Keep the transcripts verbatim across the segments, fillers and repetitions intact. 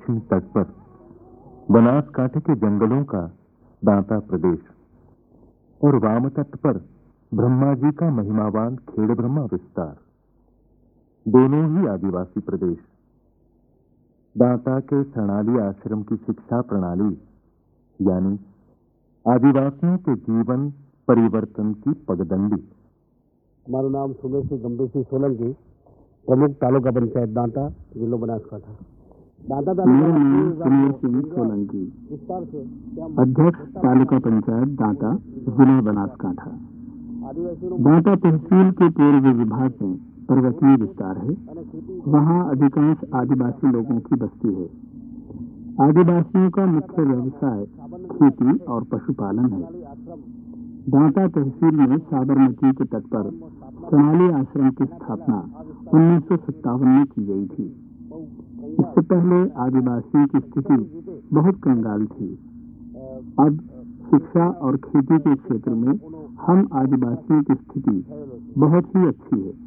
दक्षिण तट पर बनासकांठे के जंगलों का दांता प्रदेश और वाम तट पर ब्रह्मा जी का महिमावान खेड़ ब्रह्मा विस्तार, दोनों ही आदिवासी प्रदेश। दांता के शरणाली आश्रम की शिक्षा प्रणाली यानी आदिवासियों के जीवन परिवर्तन की पगडंडी। हमारा नाम सुमेश सिंह गंभीर सिंह सोलंकी, प्रमुख तालुका पंचायत दांता, जिला बनासकांठा। दांता मेरा नाम सुमेश सिंह सोलंकी, अध्यक्ष तालुका पंचायत दांता, जिला बनासकांठा। दांता तहसील के पूर्व विभाग में पर्वतीय विस्तार है। वहाँ अधिकांश आदिवासी लोगों की बस्ती है। आदिवासियों का मुख्य व्यवसाय खेती और पशुपालन है। दांता तहसील में साबरमती के तट पर शरणाली आश्रम की स्थापना उन्नीस सौ सत्तावन में की गई थी। इससे पहले आदिवासियों की स्थिति बहुत कंगाल थी। अब शिक्षा और खेती के क्षेत्र में हम आदिवासियों की स्थिति बहुत ही अच्छी है।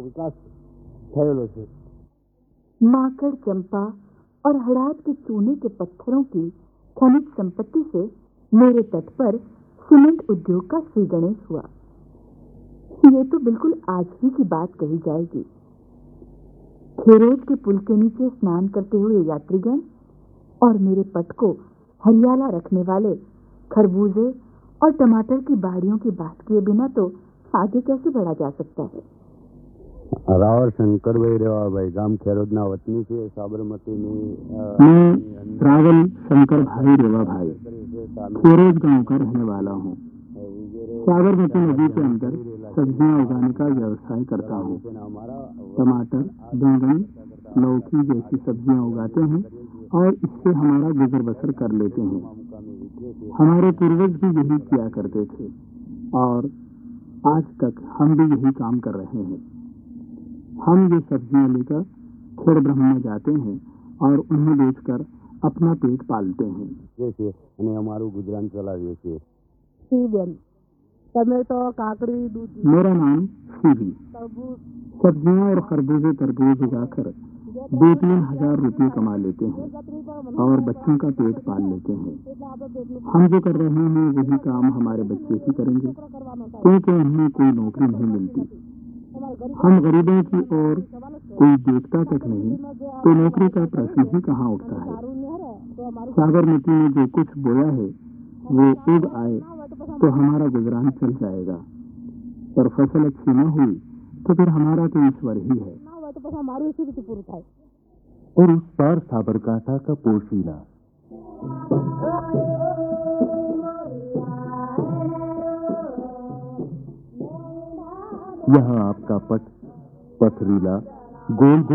माकड़, चंपा और हड़ाद के चूने के पत्थरों की खनिज संपत्ति से मेरे तट पर सीमेंट उद्योग का श्री गणेश हुआ। ये तो बिल्कुल आज ही की बात कही जाएगी। खेरोज के पुल के नीचे स्नान करते हुए यात्रीगण और मेरे पट को हरियाला रखने वाले खरबूजे और टमाटर की बाड़ियों की बात किए बिना तो आगे कैसे बढ़ा जा सकता है। रावर शंकर भाई रेवा भाई गांव खेरोज ना वतनी से साबरमती में मैं रावल शंकर भाई रेवा भाई खेरोज गांव का रहने वाला हूँ। साबरमती नदी के अंदर सब्जियां उगाने का व्यवसाय करता हूँ। टमाटर, बैंगन, लौकी जैसी सब्जियां उगाते हैं और इससे हमारा गुजर बसर कर लेते हैं। हमारे पूर्वज भी यही किया करते थे और आज तक हम भी यही काम कर रहे हैं। हम ये सब्जियां लेकर खेड़ ब्रह्मा जाते हैं और उन्हें बेचकर अपना पेट पालते हैं। जैसे हमारू गुजरान चला जैसे टमाटो, काकड़ी, दूध। मेरा नाम सीवी। सब्जियां और खरबूजे तरबूज उगाकर दो तीन हजार रुपये कमा लेते हैं और बच्चों का पेट पाल लेते हैं। हम जो कर रहे हैं वही काम हमारे बच्चे ही करेंगे क्योंकि उन्हें कोई नौकरी नहीं मिलती। हम गरीबों की ओर कोई देखता तक नहीं तो नौकरी का प्रश्न ही कहाँ उठता है। साबरमती में जो कुछ बोया है वो उग आए तो हमारा गुजरान चल जाएगा, पर फसल अच्छी न हुई तो फिर हमारा तो ईश्वर ही है। और उस पार साबरकांठा का पोशीना। यहाँ आपका पट पथरीला गोल गोल